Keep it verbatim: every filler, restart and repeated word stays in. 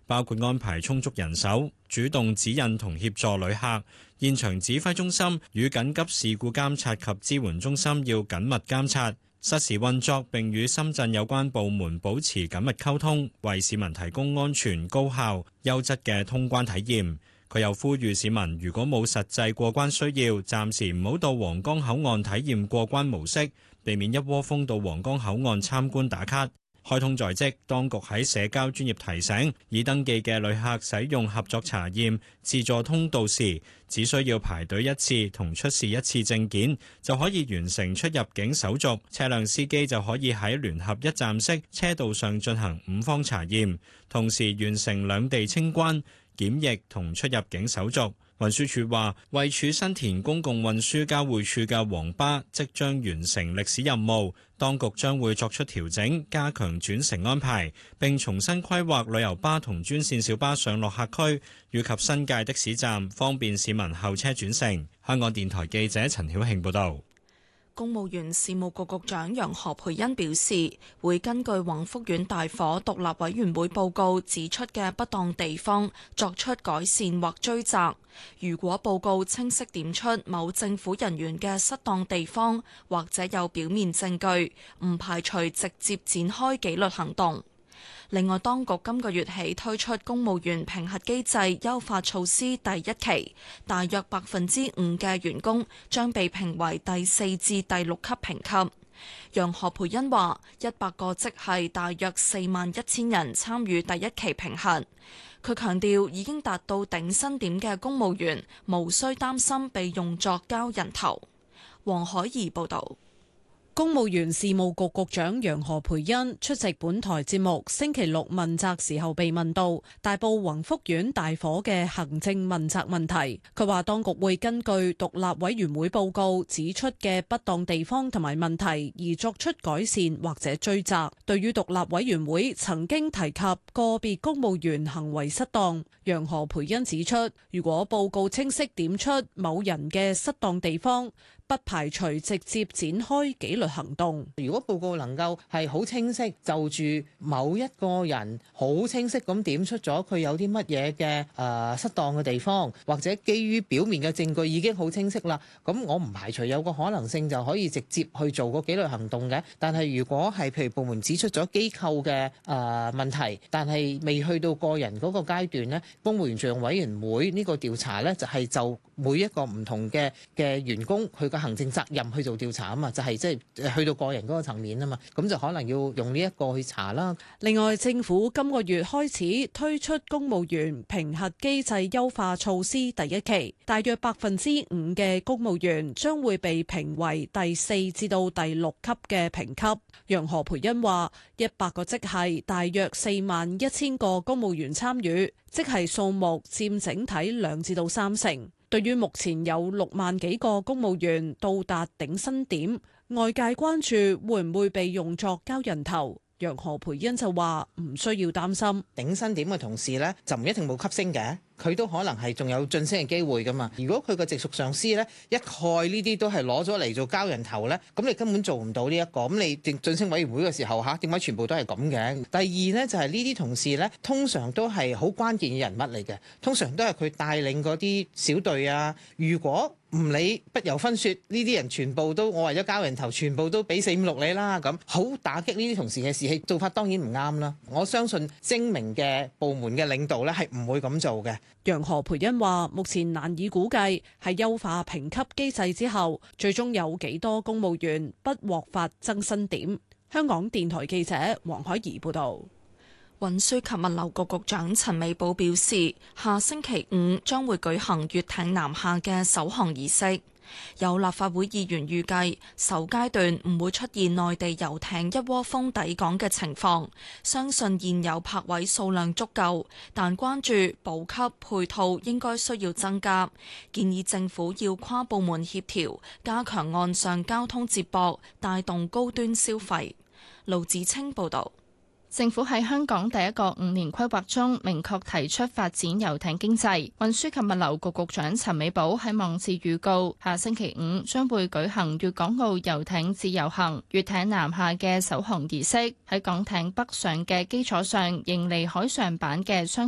包括安排充足人手、主動指引同協助旅客。現場指揮中心與緊急事故監察及支援中心要緊密監察、實時運作，並與深圳有關部門保持緊密溝通，為市民提供安全、高效、優質嘅通關體驗。佢又呼籲市民，如果冇實際過關需要，暫時唔好到皇崗口岸體驗過關模式，避免一窩蜂到皇崗口岸參觀打卡。開通在即，當局喺社交專頁提醒，已登記嘅旅客使用合作查驗自助通道時，只需要排隊一次同出示一次證件，就可以完成出入境手續。車輛司機就可以喺聯合一站式車道上進行五方查驗，同時完成兩地清關、檢疫同出入境手續。運輸署話，位處新田公共運輸交匯處嘅黃巴即將完成歷史任務，當局將會作出調整，加強轉乘安排，並重新規劃旅遊巴同專線小巴上落客區，以及新界的士站，方便市民候車轉乘。香港電台記者陳曉慶報導。 公務員事務局局長楊何蓓茵表示，會根據宏福苑大火獨立委員會報告指出嘅不當地方作出改善或追責。如果報告清晰點出某政府人員嘅失當地方，或者有表面證據，唔排除直接展開紀律行動。另外，當局今個月起推出公務員評核機制優化措施第一期，大約百分之五嘅員工將被評為第四至第六級評級。楊何蓓茵話：一百個職系大約四萬一千人參與第一期評核。佢強調，已經達到頂薪點嘅公務員，無需擔心被用作交人頭。黃海怡報導。 公務員事務局局長楊何蓓茵出席本台節目星期六問責時候被問到大埔宏福苑大火嘅行政問責問題，佢話當局會根據獨立委員會報告指出嘅不當地方同埋問題而作出改善或者追責。對於獨立委員會曾經提及個別公務員行為失當，楊何蓓茵指出，如果報告清晰點出某人嘅失當地方，不排除直接展開紀律行動。 如果報告能夠係好清晰，就住某一個人好清晰咁點出咗佢有啲乜嘢嘅誒失當嘅地方，或者基於表面嘅證據已經好清晰啦，咁我唔排除有個可能性就可以直接去做個紀律行動嘅。但係如果係譬如部門指出咗機構嘅誒、呃、問題，但係未去到個人嗰個階段呢，公務員敘用委員會呢個調查呢，就係、是、就每一個唔同嘅嘅員工佢個行政責任去做調查啊嘛，就係即係去到個人嗰個層面啊嘛，咁就可能要用呢一個去查啦。 另外，政府今個月開始推出公務員評核機制優化措施第一期，大約百分之五嘅公務員將會被評為第四至到第六級嘅評級。楊何蓓茵話：一百個職系，大約四萬一千個公務員參與，職系數目佔整體兩至到三成。對於目前有六萬幾個公務員到達頂薪點，外界關注會唔會被用作交人頭。楊何蓓茵就話唔需要擔心， 頂薪點嘅同事呢，就唔一定冇級升嘅。佢都可能係仲有晉升嘅機會噶嘛。如果佢個直屬上司咧一概呢啲都係攞咗嚟做交人頭咧，咁你根本做唔到呢、這、一個。咁你晉升委員會嘅時候嚇，點解全部都係咁嘅？第二呢，就係呢啲同事咧，通常都係好關鍵嘅人物嚟嘅，通常都係佢帶領嗰啲小隊啊。如果唔理不由分說，呢啲人全部都我為咗交人頭，全部都俾四五六你啦，咁好打擊呢啲同事嘅士氣，做法當然唔啱啦。我相信精明嘅部門嘅領導咧係唔會咁做嘅。 楊何蓓茵話：目前難以估計喺優化評級機制之後，最終有幾多公務員不獲發增薪點。香港電台記者黃海怡報導。 運輸及物流局局長陳美寶表示，下星期五將會舉行粵艇南下嘅首航儀式。有立法會議員預計首階段唔會出現內地遊艇一窩蜂抵港嘅情況，相信現有泊位數量足夠，但關注補給配套應該需要增加，建議政府要跨部門協調，加強岸上交通接駁，帶動高端消費。盧子清報導。 政府喺香港第一個五年規劃中明確提出發展遊艇經濟。運輸及物流局局長陳美寶喺網誌預告，下星期五將會舉行粵港澳遊艇自由行粵艇南下嘅首航儀式，喺港艇北上嘅基礎上迎嚟海上版嘅雙